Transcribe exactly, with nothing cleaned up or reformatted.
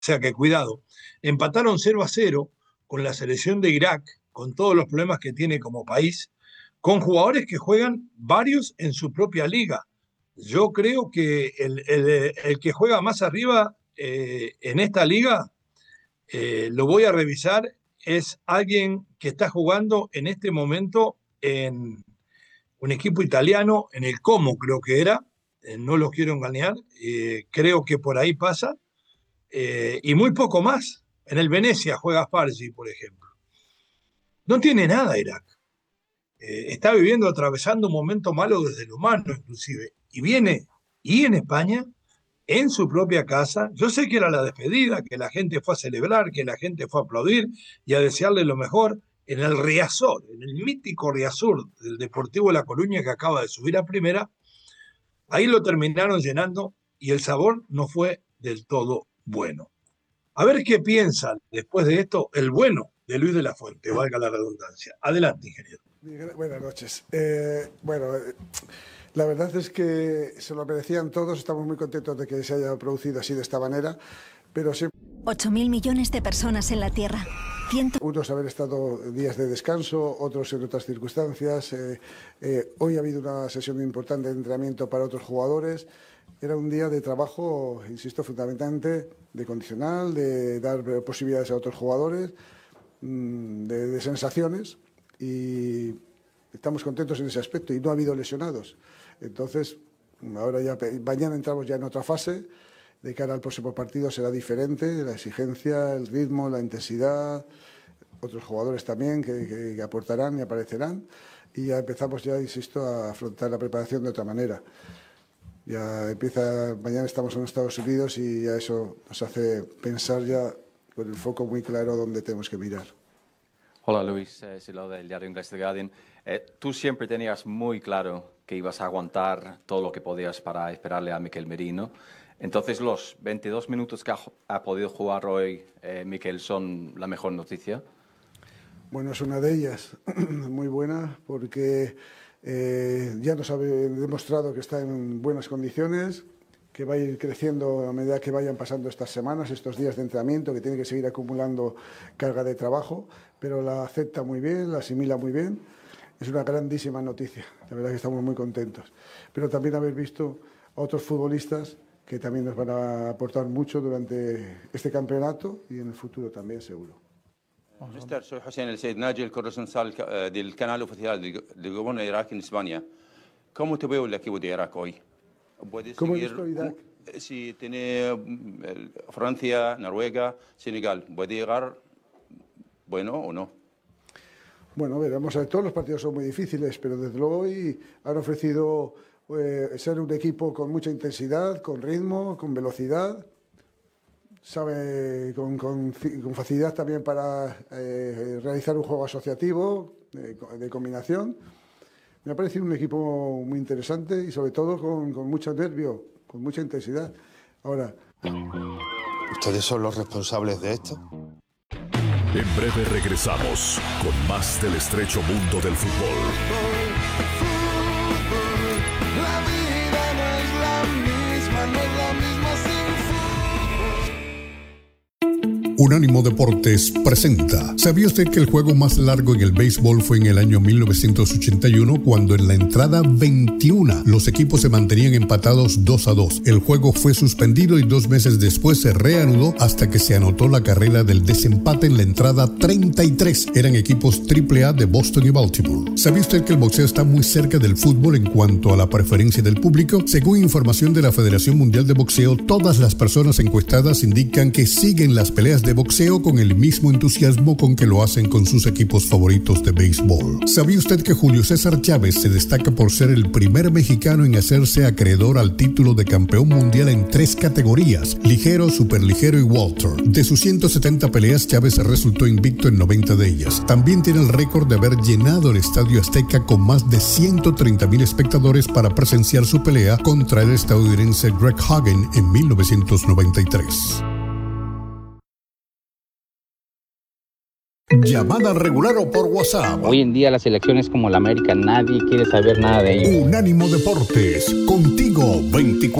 sea que cuidado. Empataron cero a cero con la selección de Irak, con todos los problemas que tiene como país, con jugadores que juegan varios en su propia liga. Yo creo que el, el, el que juega más arriba eh, en esta liga, eh, lo voy a revisar, es alguien que está jugando en este momento en un equipo italiano, en el Como creo que era, eh, no los quiero engañar, eh, creo que por ahí pasa, eh, y muy poco más. En el Venecia juega Fargi, por ejemplo. No tiene nada Irak. Eh, está viviendo, atravesando un momento malo desde lo humano, inclusive. Y viene, y en España, en su propia casa, yo sé que era la despedida, que la gente fue a celebrar, que la gente fue a aplaudir y a desearle lo mejor, en el Riazor, en el mítico Riazor del Deportivo La Coruña, que acaba de subir a primera, ahí lo terminaron llenando y el sabor no fue del todo bueno. A ver qué piensa después de esto el bueno de Luis de la Fuente, valga la redundancia. Adelante, ingeniero. Buenas noches. Eh, bueno, eh, la verdad es que se lo merecían todos. Estamos muy contentos de que se haya producido así de esta manera, pero siempre... Ocho mil millones de personas en la Tierra. Ciento... Unos haber estado días de descanso, otros en otras circunstancias. Eh, eh, hoy ha habido una sesión importante de entrenamiento para otros jugadores. Era un día de trabajo, insisto, fundamentalmente de condicional, de dar posibilidades a otros jugadores, de, de sensaciones, y estamos contentos en ese aspecto y no ha habido lesionados. Entonces, ahora ya, mañana entramos ya en otra fase. De cara al próximo partido será diferente, la exigencia, el ritmo, la intensidad, otros jugadores también que, que, que aportarán y aparecerán, y ya empezamos ya, insisto, a afrontar la preparación de otra manera. Ya empieza, mañana estamos en Estados Unidos y ya eso nos hace pensar ya con el foco muy claro dónde tenemos que mirar. Hola Luis, eh, Silo del diario inglés The Guardian. Eh, tú siempre tenías muy claro que ibas a aguantar todo lo que podías para esperarle a Mikel Merino. Entonces, los veintidós minutos que ha, ha podido jugar hoy eh, Mikel son la mejor noticia. Bueno, es una de ellas, muy buena, porque eh, ya nos ha demostrado que está en buenas condiciones, que va a ir creciendo a medida que vayan pasando estas semanas, estos días de entrenamiento, que tiene que seguir acumulando carga de trabajo, pero la acepta muy bien, la asimila muy bien. Es una grandísima noticia, la verdad que estamos muy contentos. Pero también haber visto a otros futbolistas que también nos van a aportar mucho durante este campeonato y en el futuro también, seguro. مستر soy حسين السيد ناجي الكورسنسال del canal oficial del gobierno de Irak en España. ¿Cómo te veo el equipo de Irak hoy? ¿Cómo he visto Irak? Si tiene Francia, Noruega, Senegal, ¿puede llegar bueno o no? Bueno, veremos. Todos los partidos son muy difíciles, pero desde luego hoy han ofrecido eh, ser un equipo con mucha intensidad, con ritmo, con velocidad. Sabe con, con, con facilidad también para eh, realizar un juego asociativo, de, de combinación. Me ha parecido un equipo muy interesante y sobre todo con, con mucho nervio, con mucha intensidad. Ahora, ¿ustedes son los responsables de esto? En breve regresamos con más del estrecho mundo del fútbol. La vida no es la misma, no es la misma sin fútbol. Unánimo Deportes presenta. ¿Sabía usted que el juego más largo en el béisbol fue en el año mil novecientos ochenta y uno, cuando en la entrada veintiuno los equipos se mantenían empatados dos a dos? El juego fue suspendido y dos meses después se reanudó hasta que se anotó la carrera del desempate en la entrada treinta y tres. Eran equipos triple A de Boston y Baltimore. ¿Sabía usted que el boxeo está muy cerca del fútbol en cuanto a la preferencia del público? Según información de la Federación Mundial de Boxeo, todas las personas encuestadas indican que siguen las peleas de boxeo con el mismo entusiasmo con que lo hacen con sus equipos favoritos de béisbol. ¿Sabía usted que Julio César Chávez se destaca por ser el primer mexicano en hacerse acreedor al título de campeón mundial en tres categorías: ligero, superligero y welter? De sus ciento setenta peleas, Chávez resultó invicto en noventa de ellas. También tiene el récord de haber llenado el Estadio Azteca con más de ciento treinta mil espectadores para presenciar su pelea contra el estadounidense Greg Hagen en mil novecientos noventa y tres. Llamada regular o por WhatsApp. Hoy en día las elecciones como la América, nadie quiere saber nada de ello. Unánimo Deportes, contigo veinticuatro